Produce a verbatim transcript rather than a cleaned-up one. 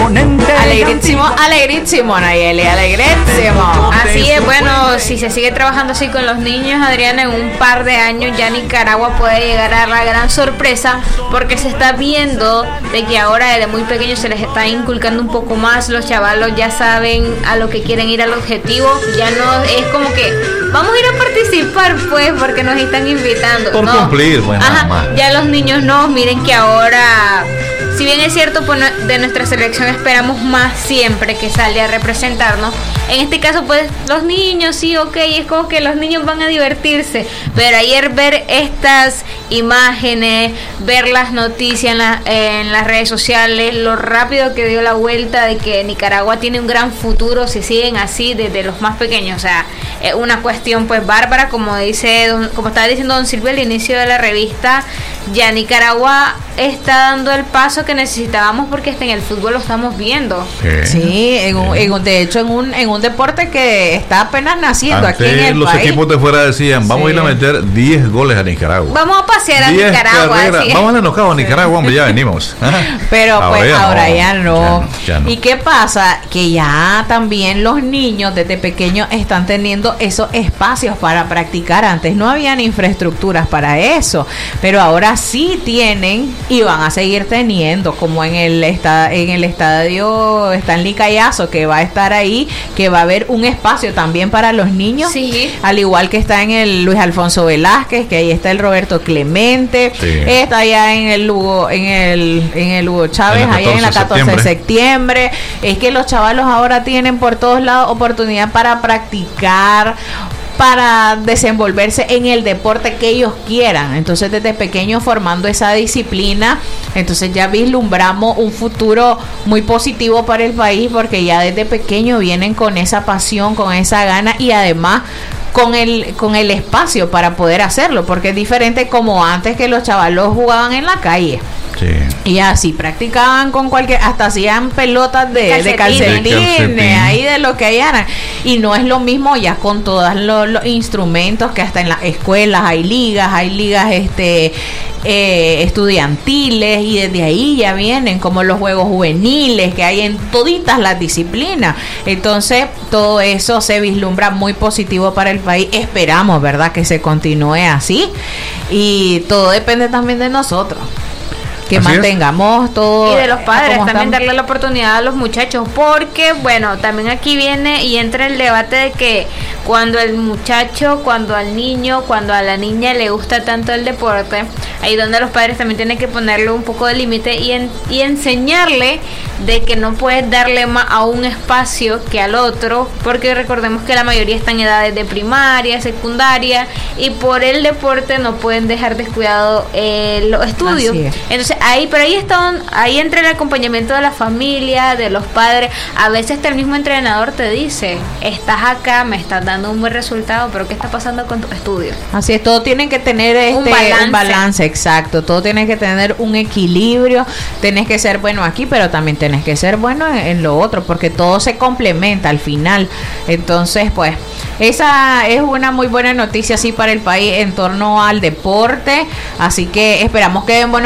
imponente. Alegrísimo, alegrísimo, Nayeli, alegrísimo. Así es, bueno, si se sigue trabajando así con los niños, Adriana, en un par de años ya Nicaragua puede llegar a la gran sorpresa, porque se está viendo de que ahora desde muy pequeños se les está inculcando un poco más, los chavalos ya saben a lo que quieren ir, al objetivo, ya no es como que vamos a ir a participar pues porque nos están invitando. Por no. cumplir, bueno, Ajá, ya los niños no, miren que ahora, si bien es cierto, pues de nuestra selección esperamos más siempre que sale a representarnos. En este caso, pues los niños, sí, ok, es como que los niños van a divertirse. Pero ayer ver estas imágenes, ver las noticias en, la, en las redes sociales, lo rápido que dio la vuelta de que Nicaragua tiene un gran futuro si siguen así desde los más pequeños. O sea, es una cuestión pues bárbara, como dice, don, como estaba diciendo don Silvio al inicio de la revista, ya Nicaragua está dando el paso que necesitábamos porque hasta en el fútbol lo estamos viendo. Sí, sí en un, en un, de hecho en un en un deporte que está apenas naciendo. Antes aquí en el los país. Equipos de fuera decían, vamos sí. a ir a meter diez goles a Nicaragua. Vamos a pasear a Nicaragua. Vamos a enojado a Nicaragua, hombre, ya venimos. Pero ahora pues ya ahora no, ya, no. Ya, no, ya no. ¿Y qué pasa? Que ya también los niños desde pequeños están teniendo esos espacios para practicar. Antes no habían infraestructuras para eso, pero ahora sí tienen y van a seguir teniendo, como en el esta, en el estadio Stanley Callazo, que va a estar ahí, que va a haber un espacio también para los niños, sí. al igual que está en el Luis Alfonso Velázquez, que ahí está el Roberto Clemente, sí. está allá en el Hugo, en el en el Hugo Chávez, en allá en la catorce de septiembre. Es que los chavalos ahora tienen por todos lados oportunidad para practicar, para desenvolverse en el deporte que ellos quieran. Entonces desde pequeños formando esa disciplina, entonces ya vislumbramos un futuro muy positivo para el país, porque ya desde pequeño vienen con esa pasión, con esa gana y además con el con el espacio para poder hacerlo, porque es diferente como antes, que los chavalos jugaban en la calle. Sí. Y así practicaban con cualquier, hasta hacían pelotas de calcetines, de calcetines, de ahí de lo que hallaran. Y no es lo mismo ya con todos los, los instrumentos, que hasta en las escuelas hay ligas, hay ligas este eh, estudiantiles, y desde ahí ya vienen como los juegos juveniles que hay en toditas las disciplinas. Entonces todo eso se vislumbra muy positivo para el país. Esperamos, ¿verdad?, que se continúe así, y todo depende también de nosotros, que así mantengamos es. todo. Y de los padres también están. Darle la oportunidad a los muchachos, porque bueno, también aquí viene y entra el debate de que cuando el muchacho, cuando al niño, cuando a la niña le gusta tanto el deporte, ahí donde los padres también tienen que ponerle un poco de límite y, en, y enseñarle de que no puedes darle más a un espacio que al otro, porque recordemos que la mayoría están en edades de primaria, secundaria, y por el deporte no pueden dejar descuidado eh, los estudios. Entonces ahí, pero ahí está, ahí entra el acompañamiento de la familia, de los padres. A veces hasta el mismo entrenador te dice, estás acá, me estás dando un buen resultado, pero ¿qué está pasando con tu estudio? Así es, todo tiene que tener este, un, balance. un balance, exacto, todo tiene que tener un equilibrio. Tenés que ser bueno aquí, pero también tenés que ser bueno en, en lo otro, porque todo se complementa al final. Entonces, pues, esa es una muy buena noticia así para el país en torno al deporte, así que esperamos que den buenos